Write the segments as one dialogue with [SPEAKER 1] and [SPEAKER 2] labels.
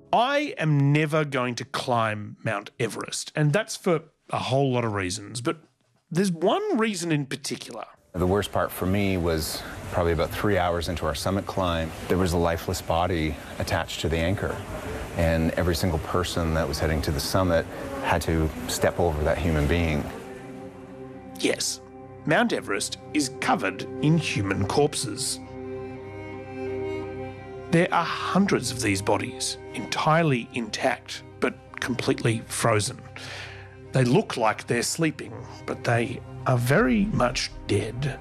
[SPEAKER 1] I am never going to climb Mount Everest, and that's for a whole lot of reasons, but there's one reason in particular.
[SPEAKER 2] The worst part for me was probably about 3 hours into our summit climb. There was a lifeless body attached to the anchor, and every single person that was heading to the summit had to step over that human being.
[SPEAKER 1] Yes, Mount Everest is covered in human corpses. There are hundreds of these bodies, entirely intact, but completely frozen. They look like they're sleeping, but they are very much dead.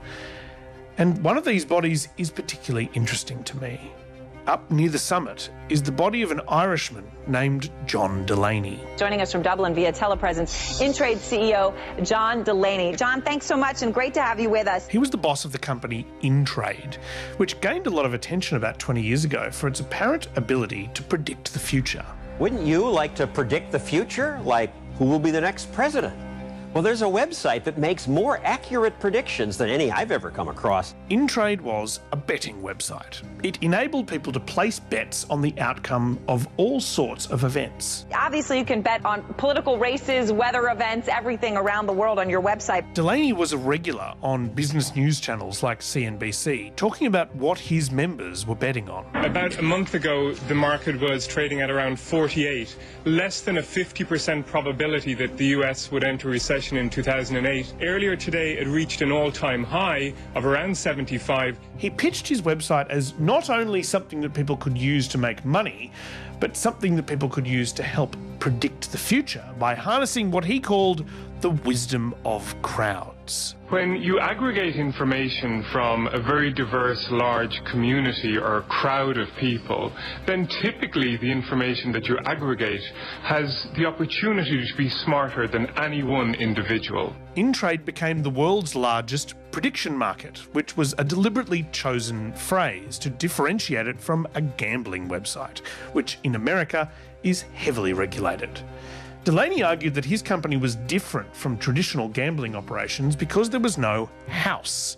[SPEAKER 1] And one of these bodies is particularly interesting to me. Up near the summit is the body of an Irishman named John Delaney.
[SPEAKER 3] Joining us from Dublin via telepresence, Intrade CEO John Delaney. John, thanks so much and great to have you with us.
[SPEAKER 1] He was the boss of the company Intrade, which gained a lot of attention about 20 years ago for its apparent ability to predict the future.
[SPEAKER 4] Wouldn't you like to predict the future? Like who will be the next president? Well, there's a website that makes more accurate predictions than any I've ever come across.
[SPEAKER 1] Intrade was a betting website. It enabled people to place bets on the outcome of all sorts of events.
[SPEAKER 3] Obviously, you can bet on political races, weather events, everything around the world on your website.
[SPEAKER 1] Delaney was a regular on business news channels like CNBC, talking about what his members were betting on.
[SPEAKER 5] About a month ago, the market was trading at around 48, less than a 50% probability that the US would enter recession in 2008. Earlier today, it reached an all-time high of around 75.
[SPEAKER 1] He pitched his website as not only something that people could use to make money, but something that people could use to help predict the future by harnessing what he called the wisdom of crowds.
[SPEAKER 5] When you aggregate information from a very diverse, large community or crowd of people, then typically the information that you aggregate has the opportunity to be smarter than any one individual.
[SPEAKER 1] Intrade became the world's largest prediction market, which was a deliberately chosen phrase to differentiate it from a gambling website, which in America is heavily regulated. Delaney argued that his company was different from traditional gambling operations because there was no house.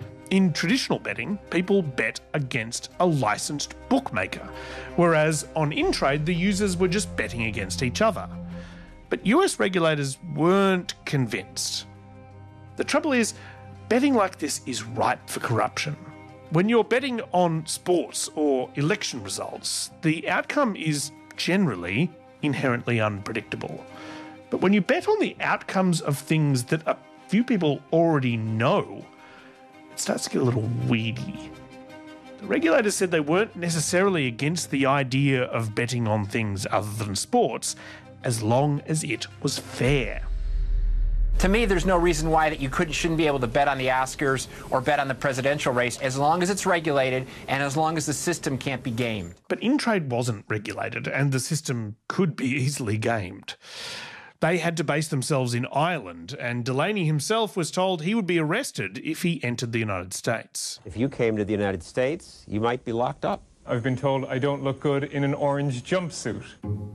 [SPEAKER 1] In traditional betting, people bet against a licensed bookmaker, whereas on Intrade, the users were just betting against each other. But US regulators weren't convinced. The trouble is, betting like this is ripe for corruption. When you're betting on sports or election results, the outcome is generally inherently unpredictable. But when you bet on the outcomes of things that a few people already know, it starts to get a little weedy. The regulators said they weren't necessarily against the idea of betting on things other than sports, as long as it was fair.
[SPEAKER 6] To me, there's no reason why that you shouldn't be able to bet on the Oscars or bet on the presidential race as long as it's regulated and as long as the system can't be gamed.
[SPEAKER 1] But Intrade wasn't regulated and the system could be easily gamed. They had to base themselves in Ireland, and Delaney himself was told he would be arrested if he entered the United States.
[SPEAKER 4] If you came to the United States, you might be locked up.
[SPEAKER 5] I've been told I don't look good in an orange jumpsuit.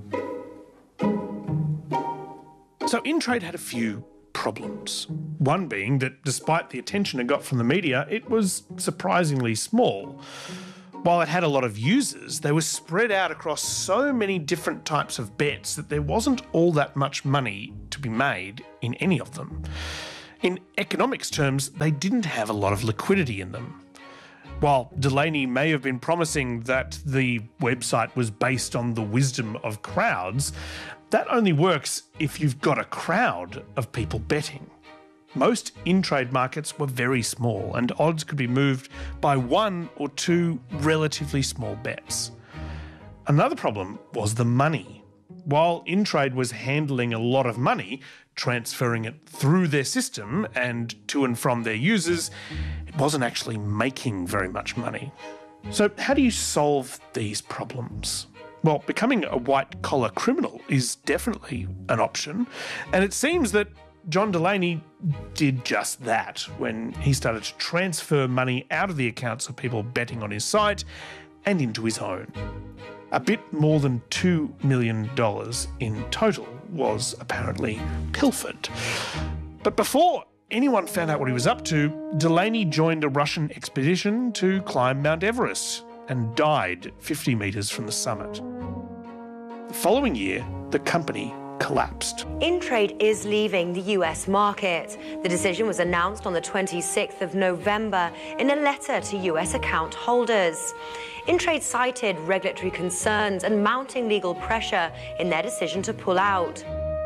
[SPEAKER 1] So Intrade had a few problems. One being that despite the attention it got from the media, it was surprisingly small. While it had a lot of users, they were spread out across so many different types of bets that there wasn't all that much money to be made in any of them. In economics terms, they didn't have a lot of liquidity in them. While Delaney may have been promising that the website was based on the wisdom of crowds, that only works if you've got a crowd of people betting. Most in-trade markets were very small and odds could be moved by one or two relatively small bets. Another problem was the money. While Intrade was handling a lot of money, transferring it through their system and to and from their users, it wasn't actually making very much money. So how do you solve these problems? Well, becoming a white-collar criminal is definitely an option, and it seems that John Delaney did just that when he started to transfer money out of the accounts of people betting on his site and into his own. A bit more than $2 million in total was apparently pilfered. But before anyone found out what he was up to, Delaney joined a Russian expedition to climb Mount Everest and died 50 metres from the summit. The following year, the company collapsed.
[SPEAKER 7] Intrade is leaving the US market. The decision was announced on the 26th of November in a letter to US account holders. Intrade cited regulatory concerns and mounting legal pressure in their decision to pull out.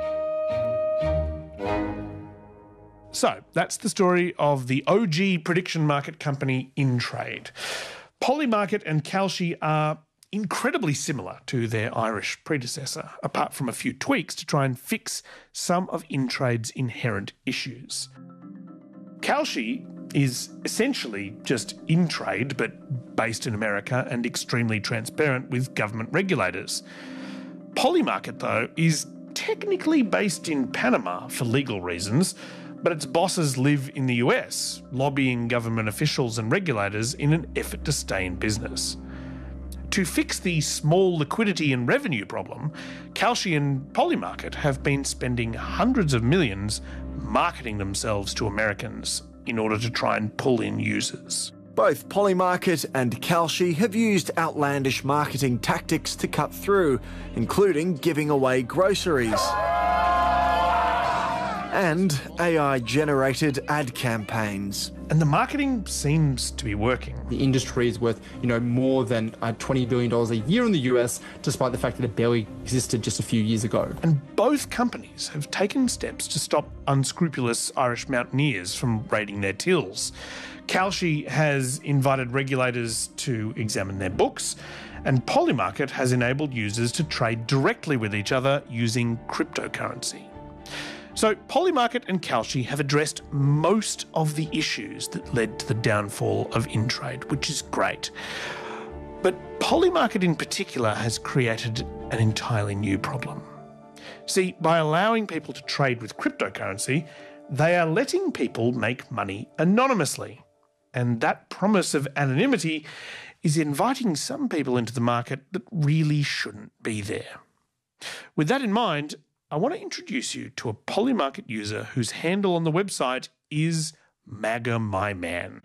[SPEAKER 1] So that's the story of the OG prediction market company Intrade. Polymarket and Kalshi are incredibly similar to their Irish predecessor, apart from a few tweaks to try and fix some of Intrade's inherent issues. Kalshi is essentially just Intrade, but based in America and extremely transparent with government regulators. Polymarket, though, is technically based in Panama for legal reasons, but its bosses live in the US, lobbying government officials and regulators in an effort to stay in business. To fix the small liquidity and revenue problem, Kalshi and Polymarket have been spending hundreds of millions marketing themselves to Americans in order to try and pull in users.
[SPEAKER 8] Both Polymarket and Kalshi have used outlandish marketing tactics to cut through, including giving away groceries and AI-generated ad campaigns.
[SPEAKER 1] And the marketing seems to be working.
[SPEAKER 9] The industry is worth, more than $20 billion a year in the US, despite the fact that it barely existed just a few years ago.
[SPEAKER 1] And both companies have taken steps to stop unscrupulous Irish mountaineers from raiding their tills. Kalshi has invited regulators to examine their books, and Polymarket has enabled users to trade directly with each other using cryptocurrency. So Polymarket and Kalshi have addressed most of the issues that led to the downfall of Intrade, which is great. But Polymarket in particular has created an entirely new problem. See, by allowing people to trade with cryptocurrency, they are letting people make money anonymously. And that promise of anonymity is inviting some people into the market that really shouldn't be there. With that in mind, I want to introduce you to a Polymarket user whose handle on the website is MAGAMyMan.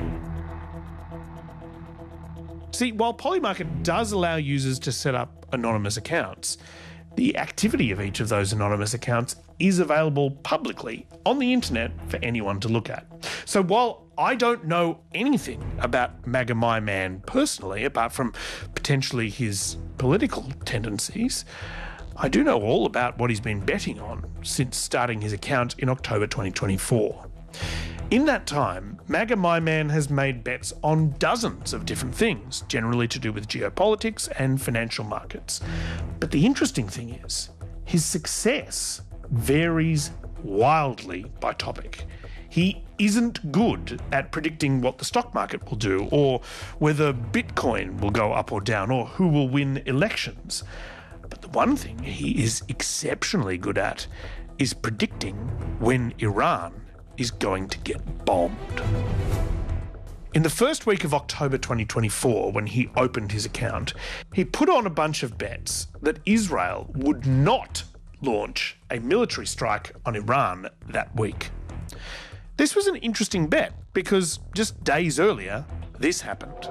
[SPEAKER 1] See, while Polymarket does allow users to set up anonymous accounts, the activity of each of those anonymous accounts is available publicly on the internet for anyone to look at. So while I don't know anything about MAGAMyMan personally, apart from potentially his political tendencies, I do know all about what he's been betting on since starting his account in October 2024. In that time, MAGAMyMan has made bets on dozens of different things, generally to do with geopolitics and financial markets. But the interesting thing is, his success varies wildly by topic. He isn't good at predicting what the stock market will do, or whether Bitcoin will go up or down, or who will win elections. But the one thing he is exceptionally good at is predicting when Iran is going to get bombed. In the first week of October 2024, when he opened his account, he put on a bunch of bets that Israel would not launch a military strike on Iran that week. This was an interesting bet because just days earlier, this happened.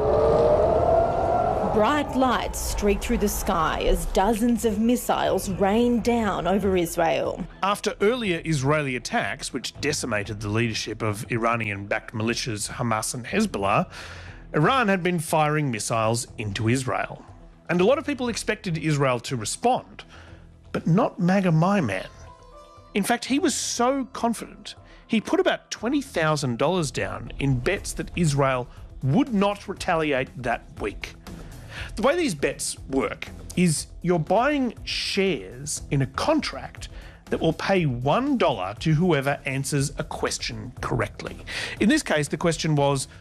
[SPEAKER 10] Bright lights streak through the sky as dozens of missiles rain down over Israel.
[SPEAKER 1] After earlier Israeli attacks, which decimated the leadership of Iranian-backed militias Hamas and Hezbollah, Iran had been firing missiles into Israel. And a lot of people expected Israel to respond, but not MAGAMyMan. In fact, he was so confident, he put about $20,000 down in bets that Israel would not retaliate that week. The way these bets work is you're buying shares in a contract that will pay $1 to whoever answers a question correctly. In this case, the question was,